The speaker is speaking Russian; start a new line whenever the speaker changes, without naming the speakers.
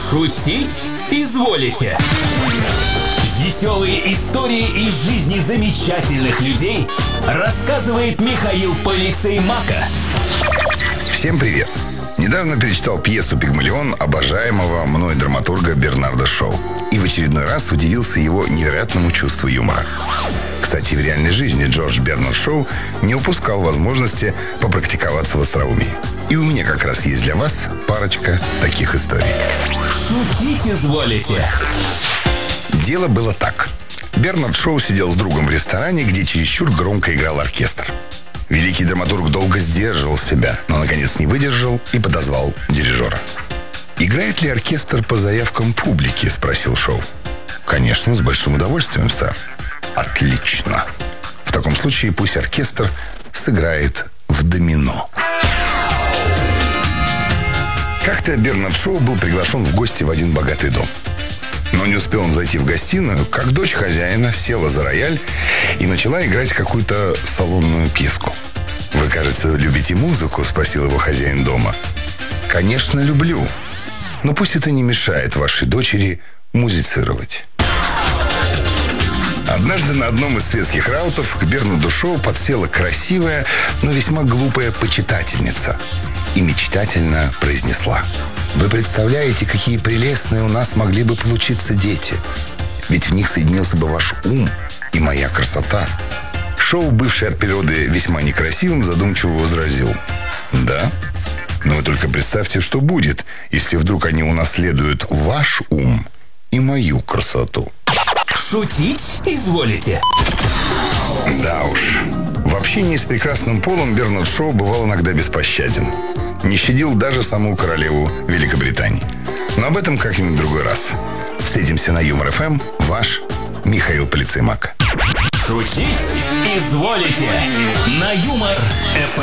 Шутить изволите. Веселые истории из жизни замечательных людей рассказывает Михаил Полицеймака.
Всем привет! Недавно перечитал пьесу «Пигмалион» обожаемого мной драматурга Бернарда Шоу. И в очередной раз удивился его невероятному чувству юмора. Кстати, в реальной жизни Джордж Бернард Шоу не упускал возможности попрактиковаться в остроумии. И у меня как раз есть для вас парочка таких историй.
Шутить изволите.
Дело было так. Бернард Шоу сидел с другом в ресторане, где чересчур громко играл оркестр. Великий драматург долго сдерживал себя, но наконец не выдержал и подозвал дирижера. «Играет ли оркестр по заявкам публики?» – спросил Шоу. «Конечно, с большим удовольствием, сэр». «Отлично. В таком случае пусть оркестр сыграет в домино». Как-то Бернард Шоу был приглашен в гости в один богатый дом. Но не успел он зайти в гостиную, как дочь хозяина села за рояль и начала играть какую-то салонную пьеску. «Вы, кажется, любите музыку?» – спросил его хозяин дома. «Конечно, люблю. Но пусть это не мешает вашей дочери музицировать». Однажды на одном из светских раутов к Бернарду Шоу подсела красивая, но весьма глупая почитательница и мечтательно произнесла: «Вы представляете, какие прелестные у нас могли бы получиться дети? Ведь в них соединился бы ваш ум и моя красота». Шоу, бывший от природы весьма некрасивым, задумчиво возразил: «Да? Но вы только представьте, что будет, если вдруг они унаследуют ваш ум и мою красоту».
Шутить изволите.
Да уж. В общении с прекрасным полом Бернард Шоу бывал иногда беспощаден. Не щадил даже саму королеву Великобритании. Но об этом как-нибудь в другой раз. Встретимся на Юмор ФМ. Ваш Михаил Полицеймак.
Шутить изволите. На Юмор ФМ.